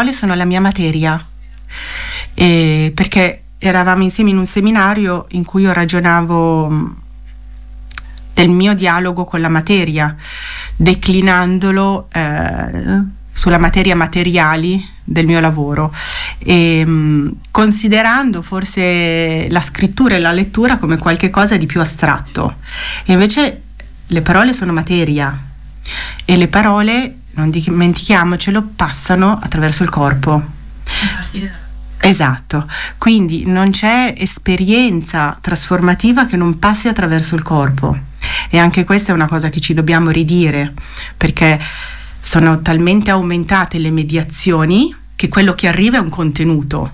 parole sono la mia materia, perché eravamo insieme in un seminario in cui io ragionavo del mio dialogo con la materia, declinandolo sulla materia materiali del mio lavoro, e considerando forse la scrittura e la lettura come qualche cosa di più astratto. E invece le parole sono materia, e le parole, non dimentichiamocelo, passano attraverso il corpo. Esatto, quindi non c'è esperienza trasformativa che non passi attraverso il corpo, e anche questa è una cosa che ci dobbiamo ridire, perché sono talmente aumentate le mediazioni che quello che arriva è un contenuto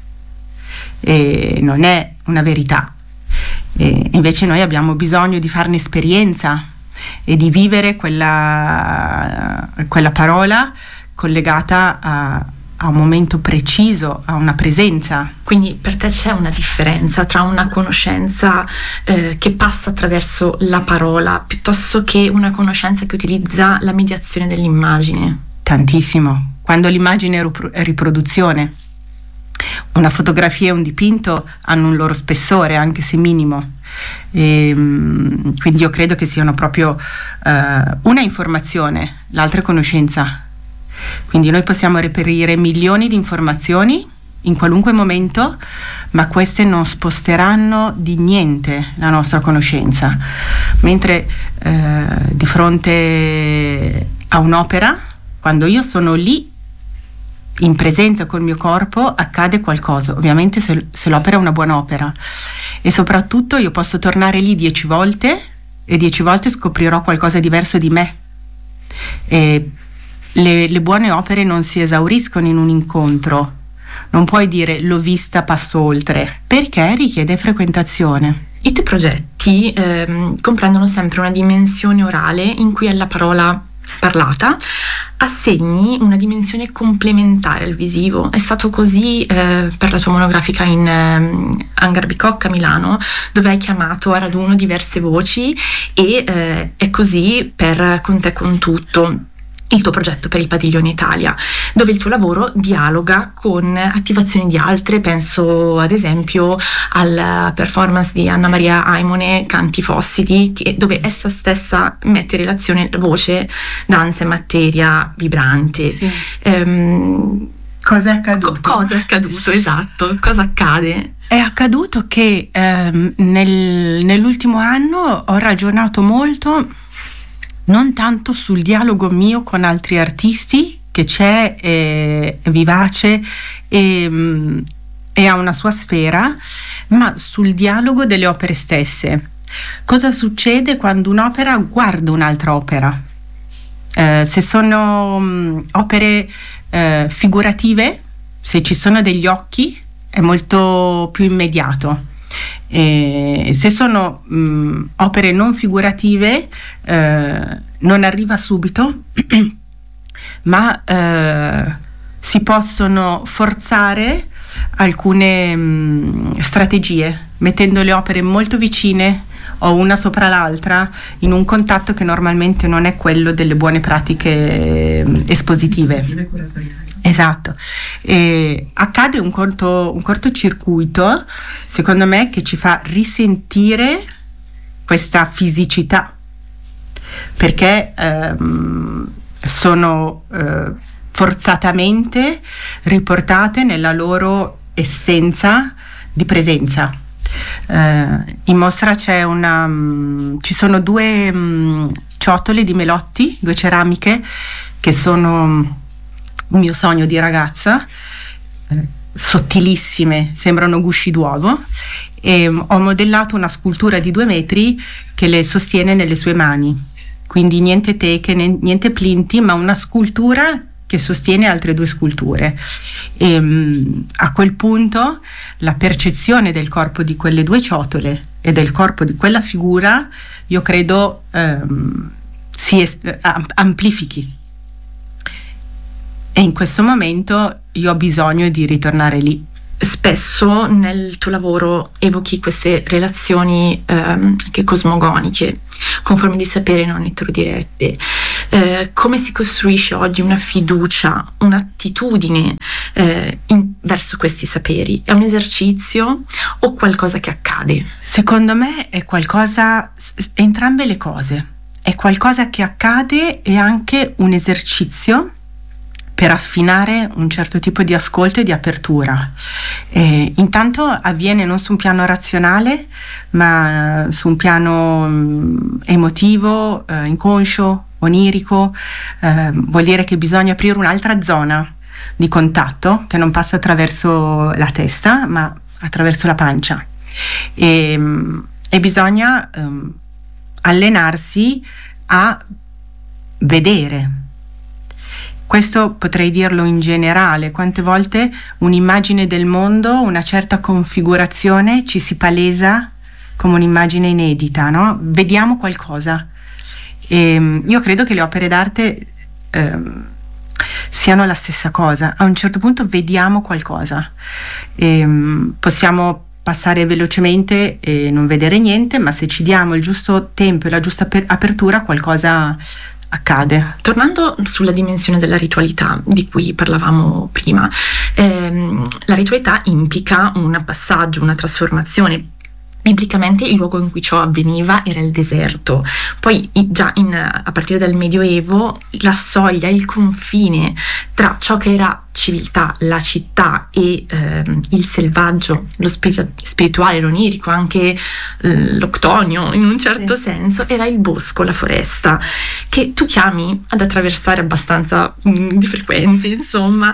e non è una verità, e invece noi abbiamo bisogno di farne esperienza e di vivere quella parola collegata a un momento preciso, a una presenza. Quindi per te c'è una differenza tra una conoscenza che passa attraverso la parola piuttosto che una conoscenza che utilizza la mediazione dell'immagine? Tantissimo. Quando l'immagine è riproduzione, una fotografia e un dipinto hanno un loro spessore, anche se minimo. Quindi io credo che siano proprio una informazione, l'altra è conoscenza. Quindi noi possiamo reperire milioni di informazioni in qualunque momento, ma queste non sposteranno di niente la nostra conoscenza, mentre di fronte a un'opera, quando io sono lì in presenza col mio corpo, accade qualcosa, ovviamente se l'opera è una buona opera, e soprattutto io posso tornare lì 10 volte e 10 volte scoprirò qualcosa diverso di me. E le buone opere non si esauriscono in un incontro, non puoi dire l'ho vista, passo oltre, perché richiede frequentazione. I tuoi progetti comprendono sempre una dimensione orale in cui alla parola parlata assegni una dimensione complementare al visivo. È stato così per la tua monografica in Hangar Bicocca a Milano, dove hai chiamato a raduno diverse voci, e è così per Con te con tutto, il tuo progetto per il Padiglione Italia, dove il tuo lavoro dialoga con attivazioni di altre. Penso ad esempio alla performance di Anna Maria Aimone, Canti fossili, dove essa stessa mette in relazione voce, danza e materia vibrante. Sì. Cosa è accaduto? Cosa è accaduto, esatto, cosa accade? È accaduto che nell'ultimo anno ho ragionato molto, non tanto sul dialogo mio con altri artisti, che c'è, è vivace e ha una sua sfera, ma sul dialogo delle opere stesse. Cosa succede quando un'opera guarda un'altra opera? Se sono opere figurative, se ci sono degli occhi, è molto più immediato. Se sono opere non figurative, non arriva subito, ma si possono forzare alcune strategie, mettendo le opere molto vicine o una sopra l'altra in un contatto che normalmente non è quello delle buone pratiche espositive. Esatto. Accade un cortocircuito, secondo me, che ci fa risentire questa fisicità, perché sono forzatamente riportate nella loro essenza di presenza. In mostra ci sono due ciotole di Melotti, due ceramiche che sono un mio sogno di ragazza, sottilissime, sembrano gusci d'uovo, e ho modellato una scultura di 2 metri che le sostiene nelle sue mani, quindi niente teche, niente plinti, ma una scultura che sostiene altre 2 sculture. E a quel punto la percezione del corpo di quelle 2 ciotole e del corpo di quella figura, io credo si amplifichi. E in questo momento io ho bisogno di ritornare lì. spesso nel tuo lavoro evochi queste relazioni anche cosmogoniche, con forme di sapere non eterodirette. Come si costruisce oggi una fiducia, un'attitudine verso questi saperi? È un esercizio o qualcosa che accade? Secondo me è qualcosa, entrambe le cose. È qualcosa che accade e anche un esercizio per affinare un certo tipo di ascolto e di apertura. Intanto avviene non su un piano razionale, ma su un piano emotivo, inconscio, onirico. Vuol dire che bisogna aprire un'altra zona di contatto che non passa attraverso la testa, ma attraverso la pancia. E bisogna allenarsi a vedere. Questo potrei dirlo in generale. Quante volte un'immagine del mondo, una certa configurazione ci si palesa come un'immagine inedita, no? Vediamo qualcosa. Io credo che le opere d'arte siano la stessa cosa. A un certo punto vediamo qualcosa. Possiamo passare velocemente e non vedere niente, ma se ci diamo il giusto tempo e la giusta apertura, qualcosa accade. Tornando sulla dimensione della ritualità di cui parlavamo prima, la ritualità implica un passaggio, una trasformazione. Biblicamente il luogo in cui ciò avveniva era il deserto. Poi già a partire dal Medioevo la soglia, il confine tra ciò che era civiltà, la città e il selvaggio, lo spirituale, l'onirico, anche l'octonio in un certo senso, era il bosco, la foresta, che tu chiami ad attraversare abbastanza di frequente, insomma.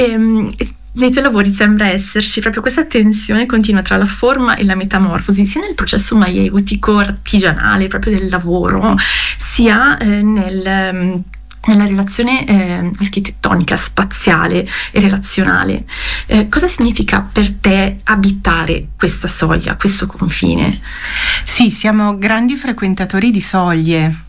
Nei tuoi lavori sembra esserci proprio questa tensione continua tra la forma e la metamorfosi, sia nel processo maieutico, artigianale, proprio del lavoro, sia nella relazione architettonica, spaziale e relazionale. Cosa significa per te abitare questa soglia, questo confine? Sì, siamo grandi frequentatori di soglie,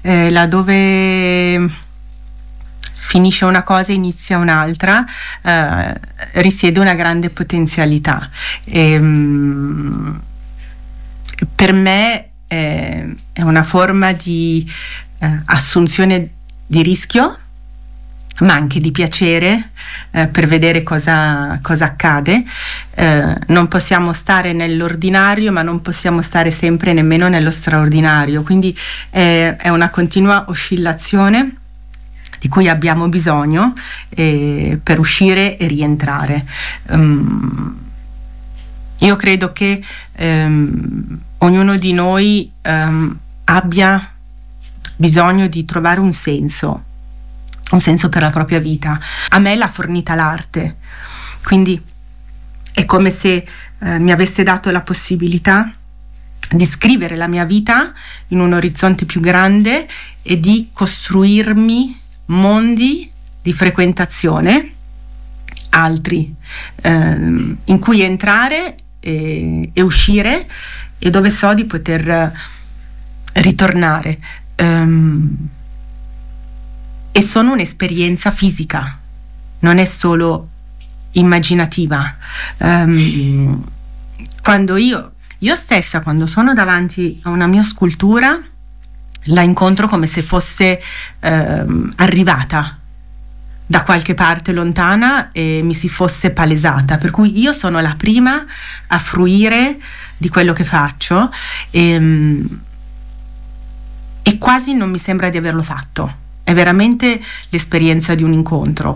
laddove finisce una cosa e inizia un'altra, risiede una grande potenzialità. Per me è una forma di assunzione di rischio, ma anche di piacere, per vedere cosa accade. Non possiamo stare nell'ordinario, ma non possiamo stare sempre nemmeno nello straordinario, quindi è una continua oscillazione di cui abbiamo bisogno per uscire e rientrare. Io credo che ognuno di noi abbia bisogno di trovare un senso per la propria vita. A me l'ha fornita l'arte, quindi è come se mi avesse dato la possibilità di scrivere la mia vita in un orizzonte più grande e di costruirmi mondi di frequentazione altri, in cui entrare e uscire, e dove so di poter ritornare, e sono un'esperienza fisica, non è solo immaginativa. Quando io stessa, quando sono davanti a una mia scultura, la incontro come se fosse arrivata da qualche parte lontana e mi si fosse palesata, per cui io sono la prima a fruire di quello che faccio e quasi non mi sembra di averlo fatto. È veramente l'esperienza di un incontro,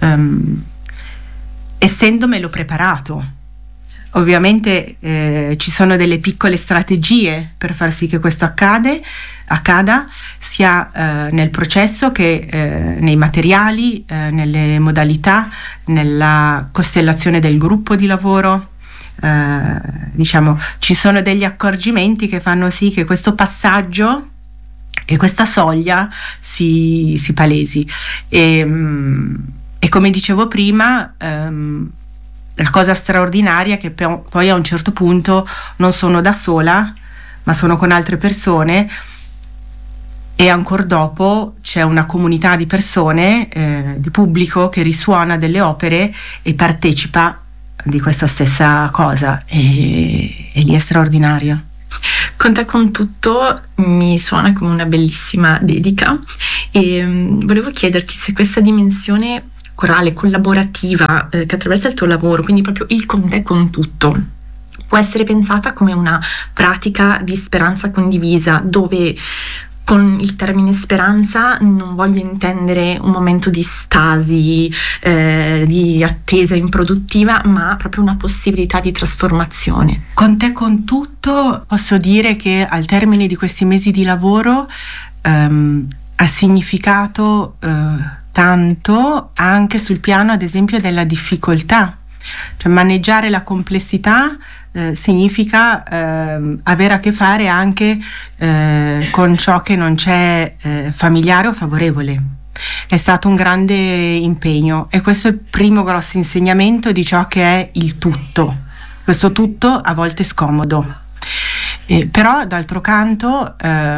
essendomelo preparato. Ovviamente ci sono delle piccole strategie per far sì che questo accada sia nel processo che nei materiali, nelle modalità, nella costellazione del gruppo di lavoro. Diciamo, ci sono degli accorgimenti che fanno sì che questo passaggio, che questa soglia si palesi. E come dicevo prima, la cosa straordinaria è che poi a un certo punto non sono da sola, ma sono con altre persone, e ancora dopo c'è una comunità di persone, di pubblico che risuona delle opere e partecipa di questa stessa cosa e lì è straordinario. Con te con tutto mi suona come una bellissima dedica e volevo chiederti se questa dimensione corale, collaborativa che attraversa il tuo lavoro, quindi proprio il con te con tutto, può essere pensata come una pratica di speranza condivisa, dove con il termine speranza non voglio intendere un momento di stasi, di attesa improduttiva, ma proprio una possibilità di trasformazione. Con te con tutto posso dire che al termine di questi mesi di lavoro ha significato tanto anche sul piano, ad esempio, della difficoltà. Cioè, maneggiare la complessità significa avere a che fare anche con ciò che non c'è familiare o favorevole. È stato un grande impegno e questo è il primo grosso insegnamento di ciò che è il tutto. Questo tutto a volte è scomodo, però d'altro canto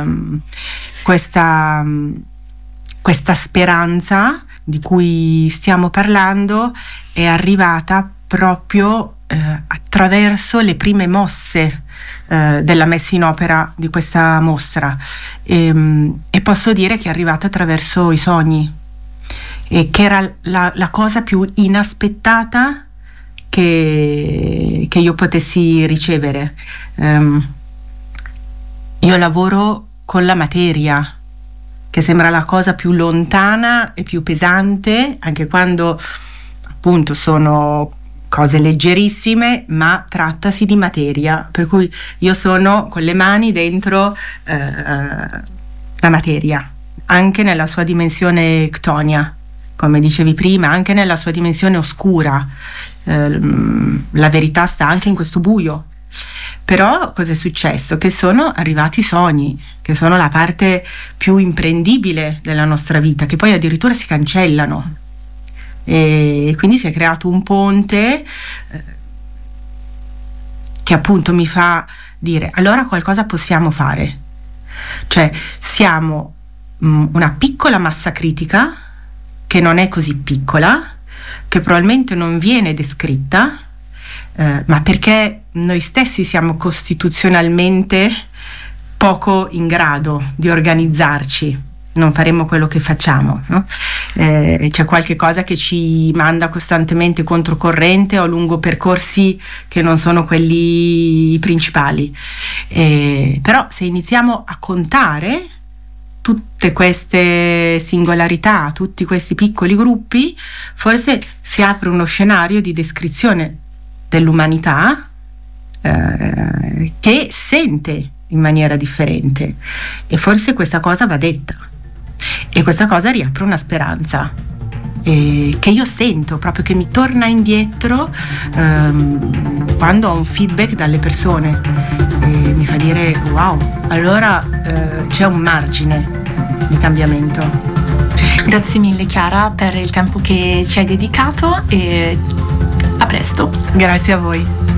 questa speranza di cui stiamo parlando è arrivata proprio attraverso le prime mosse della messa in opera di questa mostra e posso dire che è arrivata attraverso i sogni, e che era la cosa più inaspettata che io potessi ricevere. Io lavoro con la materia, che sembra la cosa più lontana e più pesante, anche quando appunto sono cose leggerissime, ma trattasi di materia, per cui io sono con le mani dentro la materia, anche nella sua dimensione ctonia, come dicevi prima, anche nella sua dimensione oscura. La verità sta anche in questo buio. Però cosa è successo? Che sono arrivati i sogni, che sono la parte più imprendibile della nostra vita, che poi addirittura si cancellano. E quindi si è creato un ponte che appunto mi fa dire: allora qualcosa possiamo fare. Cioè siamo una piccola massa critica, che non è così piccola, che probabilmente non viene descritta, ma perché noi stessi siamo costituzionalmente poco in grado di organizzarci, non faremmo quello che facciamo, no? C'è qualche cosa che ci manda costantemente controcorrente o lungo percorsi che non sono quelli principali, però se iniziamo a contare tutte queste singolarità, tutti questi piccoli gruppi, forse si apre uno scenario di descrizione dell'umanità che sente in maniera differente, e forse questa cosa va detta, e questa cosa riapre una speranza che io sento proprio, che mi torna indietro quando ho un feedback dalle persone e mi fa dire: wow, allora c'è un margine di cambiamento. Grazie mille Chiara per il tempo che ci hai dedicato e a presto. Grazie a voi.